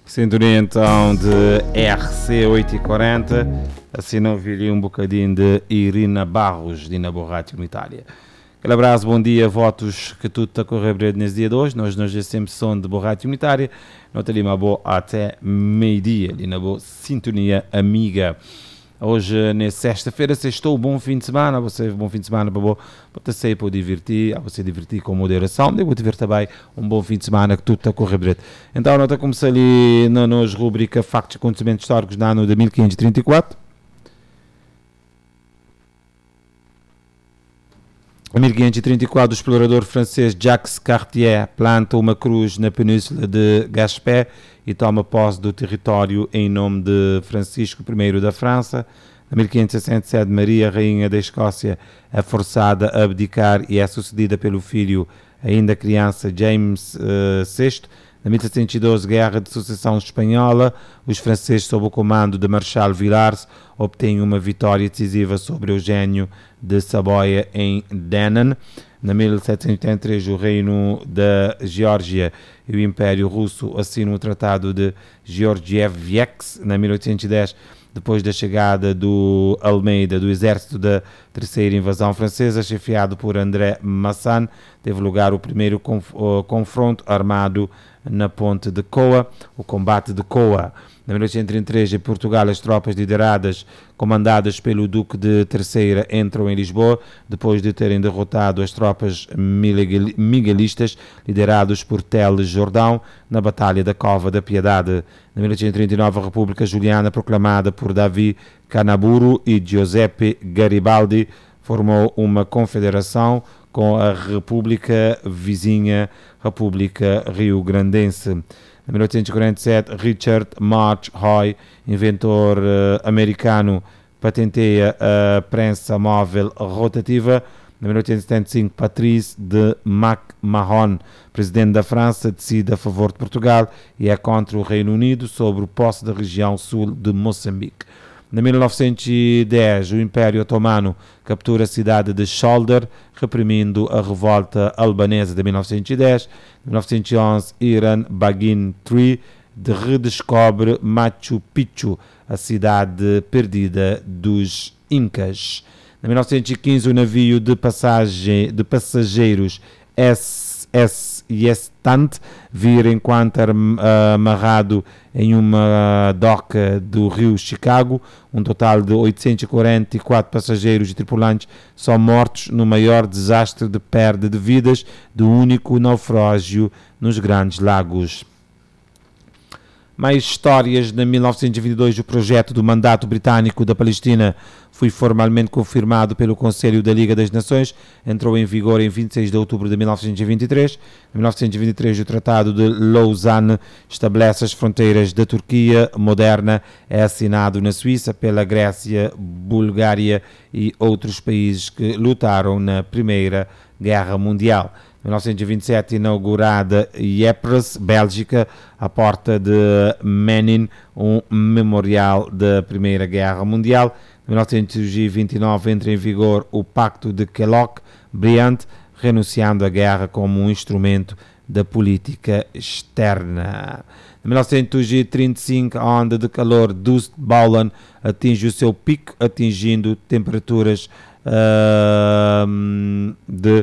Sintonia então de RC840, assim não viria um bocadinho de Irina Barros, de Inaborrati Itália. Aquele abraço, bom dia, votos que tudo está a correr bem nesse dia de hoje. Nós é sempre som de Borrati Unitária, nós ali uma boa até meio-dia, ali na boa sintonia amiga. Hoje, na sexta-feira, sextou, bom fim de semana, você bom fim de semana para sair para divertir, a você divertir com moderação, devo te ver também um bom fim de semana que tudo está a correr bem. Então, nós estamos começando ali na nossa rubrica Factos e Acontecimentos Históricos no ano de 1534. Em 1534, o explorador francês Jacques Cartier planta uma cruz na península de Gaspé e toma posse do território em nome de Francisco I da França. Em 1567, Maria, rainha da Escócia, é forçada a abdicar e é sucedida pelo filho, ainda criança, James VI. Na 1712, Guerra de Sucessão Espanhola, os franceses, sob o comando de Marshal Villars, obtêm uma vitória decisiva sobre Eugênio de Saboia em Denan. Na 1783, o Reino da Geórgia e o Império Russo assinam o Tratado de Georgievsk. Na 1810, depois da chegada do Almeida do exército da Terceira Invasão Francesa, chefiado por André Massan, teve lugar o primeiro confronto armado na ponte de Coa, o combate de Coa. Em 1833, em Portugal, as tropas lideradas, comandadas pelo Duque de Terceira, entram em Lisboa, depois de terem derrotado as tropas miguelistas, liderados por Teles Jordão, na Batalha da Cova da Piedade. Em 1839, a República Juliana, proclamada por Davi Canaburu e Giuseppe Garibaldi, formou uma confederação com a República vizinha, República Rio-Grandense. Em 1847, Richard March Hoy, inventor americano, patenteia a prensa móvel rotativa. Em 1875, Patrice de MacMahon, presidente da França, decide a favor de Portugal e é contra o Reino Unido sobre o posse da região sul de Moçambique. Em 1910, o Império Otomano captura a cidade de Shoulder, reprimindo a revolta albanesa de 1910. Em 1911, Iran Bagin III redescobre Machu Picchu, a cidade perdida dos Incas. Em 1915, o navio de passageiros SS Yestand vira enquanto amarrado em uma doca do rio Chicago. Um total de 844 passageiros e tripulantes são mortos no maior desastre de perda de vidas do único naufrágio nos Grandes Lagos. Mais histórias. Em 1922, o projeto do mandato britânico da Palestina foi formalmente confirmado pelo Conselho da Liga das Nações. Entrou em vigor em 26 de outubro de 1923. Em 1923, o Tratado de Lausanne estabelece as fronteiras da Turquia moderna. É assinado na Suíça pela Grécia, Bulgária e outros países que lutaram na Primeira Guerra Mundial. Em 1927, inaugurada Ypres, Bélgica, à porta de Menin, um memorial da Primeira Guerra Mundial. Em 1929, entra em vigor o Pacto de Kellogg-Briand, renunciando à guerra como um instrumento da política externa. Em 1935, a onda de calor Dust-Bowlen atinge o seu pico, atingindo temperaturas de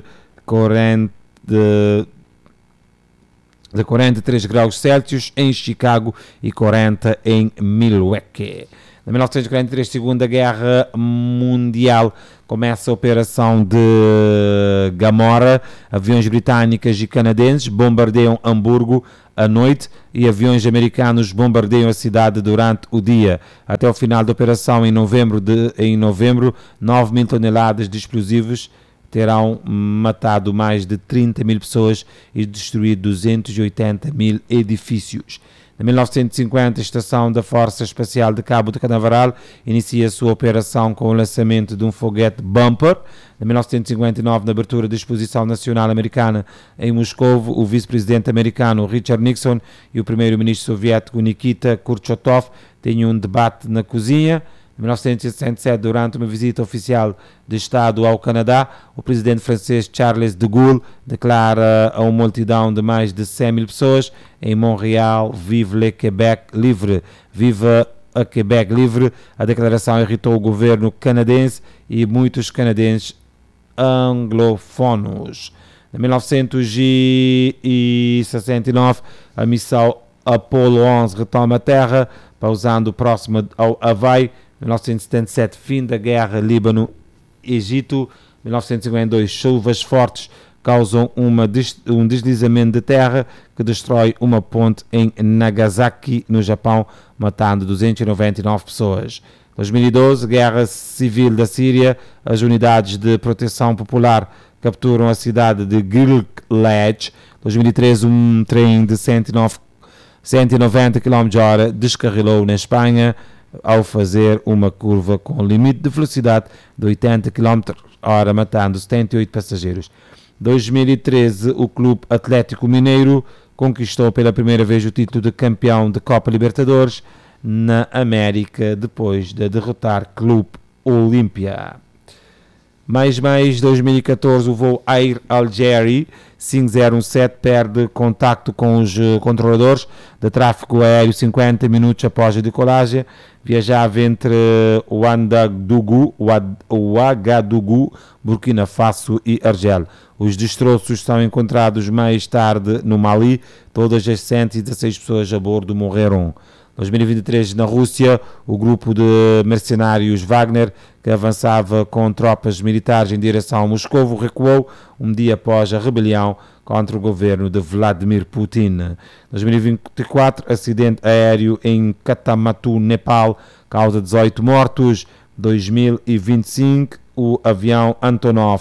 43 graus Celsius em Chicago e 40 em Milwaukee. Em 1943, Segunda Guerra Mundial, começa a Operação de Gamora. Aviões britânicos e canadenses bombardeiam Hamburgo à noite e aviões americanos bombardeiam a cidade durante o dia. Até o final da operação, em novembro, 9.000 toneladas de explosivos terão matado mais de 30.000 pessoas e destruído 280.000 edifícios. Em 1950, a Estação da Força Espacial de Cabo de Canaveral inicia a sua operação com o lançamento de um foguete Bumper. Em 1959, na abertura da Exposição Nacional Americana em Moscou, o vice-presidente americano Richard Nixon e o primeiro-ministro soviético Nikita Khrushchev têm um debate na cozinha. Em 1967, durante uma visita oficial de Estado ao Canadá, o presidente francês Charles de Gaulle declara a uma multidão de mais de 100 mil pessoas em Montreal: Vive le Québec livre! Viva a Québec livre! A declaração irritou o governo canadense e muitos canadenses anglofonos. Em 1969, a missão Apollo 11 retoma a Terra, pousando próximo ao Havaí. 1977, fim da guerra Líbano-Egito. 1952, chuvas fortes causam um deslizamento de terra que destrói uma ponte em Nagasaki, no Japão, matando 299 pessoas. 2012, guerra civil da Síria. As unidades de proteção popular capturam a cidade de Gilgalad. 2013, um trem de 190 km/h descarrilou na Espanha ao fazer uma curva com limite de velocidade de 80 km/h, matando 78 passageiros. 2013, o Clube Atlético Mineiro conquistou pela primeira vez o título de campeão da Copa Libertadores na América, depois de derrotar Clube Olímpia. Mais 2014, o voo Air Algérie 5017 perde contacto com os controladores de tráfego aéreo 50 minutos após a decolagem. Viajava entre Ouagadougou, Burkina Faso e Argel. Os destroços são encontrados mais tarde no Mali. Todas as 116 pessoas a bordo morreram. 2023, na Rússia, o grupo de mercenários Wagner, que avançava com tropas militares em direção a Moscovo, recuou um dia após a rebelião contra o governo de Vladimir Putin. 2024, acidente aéreo em Kathmandu, Nepal, causa 18 mortos. 2025, o avião Antonov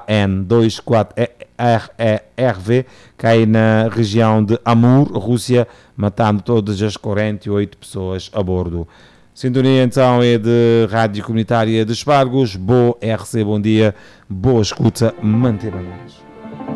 AN-24RV cai na região de Amur, Rússia, matando todas as 48 pessoas a bordo. Sintonia então é de Rádio Comunitária de Espargos. Boa RC, bom dia, boa escuta, mantenha-nos.